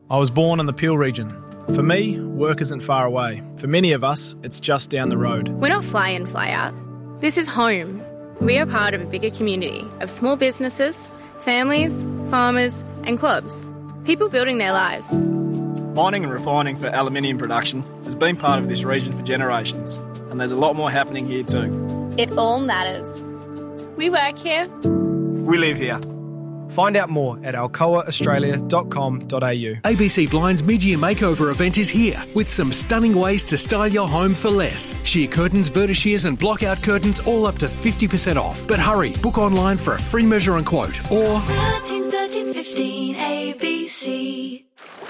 I was born in the Peel region. For me, work isn't far away. For many of us, it's just down the road. We're not fly in, fly out. This is home. We are part of a bigger community of small businesses, families, farmers and clubs. People building their lives. Mining and refining for aluminium production has been part of this region for generations, and there's a lot more happening here too. It all matters. We work here. We live here. Find out more at alcoaaustralia.com.au. ABC Blind's mid-year makeover event is here with some stunning ways to style your home for less. Sheer curtains, vertishears and block-out curtains all up to 50% off. But hurry, book online for a free measure and quote or 1315 ABC.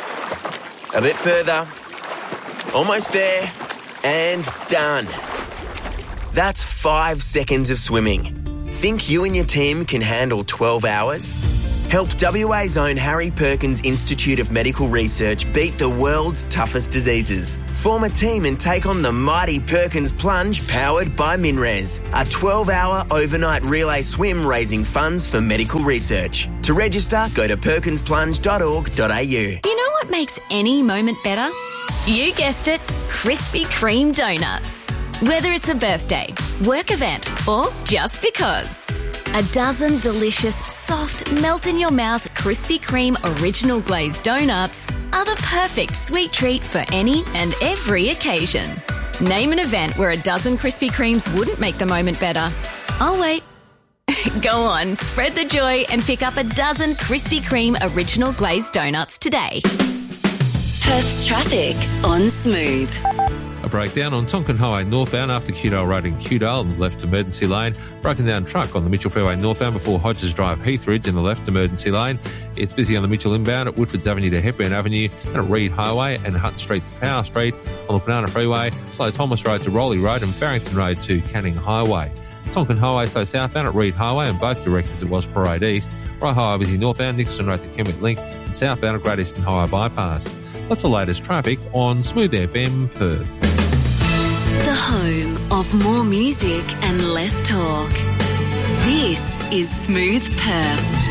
A bit further. Almost there. And done. That's 5 seconds of swimming. Think you and your team can handle 12 hours? Help WA's own Harry Perkins Institute of Medical Research beat the world's toughest diseases. Form a team and take on the mighty Perkins Plunge powered by MinRes, a 12-hour overnight relay swim raising funds for medical research. To register, go to perkinsplunge.org.au. You know what makes any moment better? You guessed it, Krispy Kreme donuts. Whether it's a birthday, work event, or just because. A dozen delicious, soft, melt-in-your-mouth Krispy Kreme original glazed donuts are the perfect sweet treat for any and every occasion. Name an event where a dozen Krispy Kremes wouldn't make the moment better. I'll wait. Go on, spread the joy and pick up a dozen Krispy Kreme original glazed donuts today. Perth's traffic on Smooth. A breakdown on Tonkin Highway northbound after Cudale Road in Cudale and left emergency lane. Broken down truck on the Mitchell Fairway northbound before Hodges Drive Heathridge in the left emergency lane. It's busy on the Mitchell inbound at Woodfords Avenue to Hepburn Avenue and at Reed Highway and Hutton Street to Power Street. On the Banana Freeway, slow Thomas Road to Rowley Road and Barrington Road to Canning Highway. Tonkin Highway slow southbound at Reed Highway and both directions it was Parade East. Right Highway busy northbound, Nicholson Road to Kenwick Link and southbound at Great Eastern Highway Bypass. That's the latest traffic on Smooth FM Perth. The home of more music and less talk. This is Smooth Perth.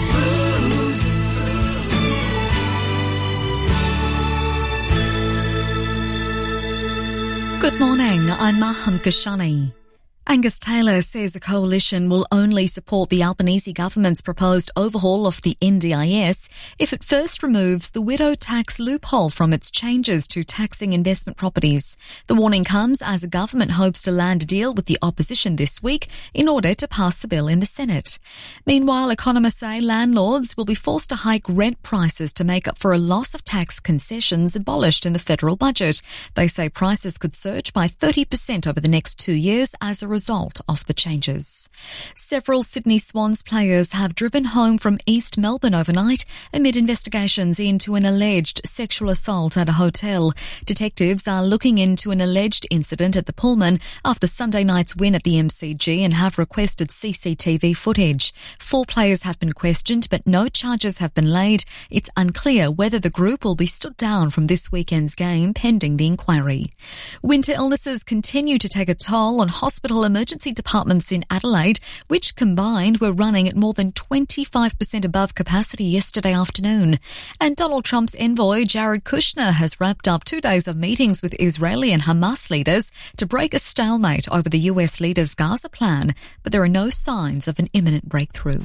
Good morning, I'm Mahan Kashani. Angus Taylor says the coalition will only support the Albanese government's proposed overhaul of the NDIS if it first removes the widow tax loophole from its changes to taxing investment properties. The warning comes as the government hopes to land a deal with the opposition this week in order to pass the bill in the Senate. Meanwhile, economists say landlords will be forced to hike rent prices to make up for a loss of tax concessions abolished in the federal budget. They say prices could surge by 30% over the next 2 years as a result of the changes. Several Sydney Swans players have driven home from East Melbourne overnight amid investigations into an alleged sexual assault at a hotel. Detectives are looking into an alleged incident at the Pullman after Sunday night's win at the MCG and have requested CCTV footage. 4 players have been questioned, but no charges have been laid. It's unclear whether the group will be stood down from this weekend's game pending the inquiry. Winter illnesses continue to take a toll on hospital emergency departments in Adelaide, which combined were running at more than 25% above capacity yesterday afternoon. And Donald Trump's envoy Jared Kushner has wrapped up 2 days of meetings with Israeli and Hamas leaders to break a stalemate over the US leader's Gaza plan, but there are no signs of an imminent breakthrough.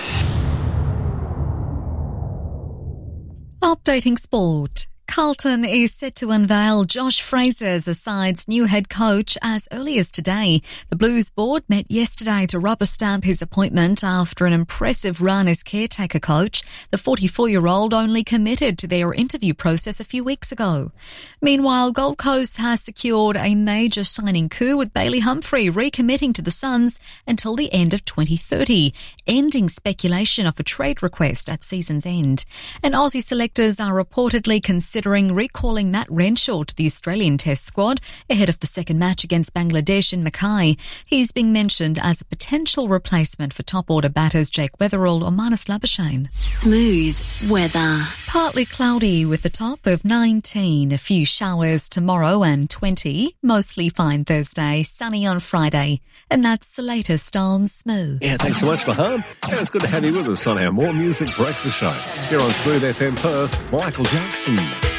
Updating sport. Carlton is set to unveil Josh Fraser as the side's new head coach as early as today. The Blues board met yesterday to rubber stamp his appointment after an impressive run as caretaker coach. The 44-year-old only committed to their interview process a few weeks ago. Meanwhile, Gold Coast has secured a major signing coup with Bailey Humphrey recommitting to the Suns until the end of 2030, ending speculation of a trade request at season's end. And Aussie selectors are reportedly considering recalling Matt Renshaw to the Australian Test squad ahead of the second match against Bangladesh in Mackay. He's being mentioned as a potential replacement for top-order batters Jake Weatherall or Marnus Labuschagne. Smooth weather. Partly cloudy with a top of 19, a few showers tomorrow and 20, mostly fine Thursday, sunny on Friday. And that's the latest on Smooth. Yeah, thanks so much, Maham. And it's good to have you with us on our More Music Breakfast Show. Here on Smooth FM Perth, Michael Jackson.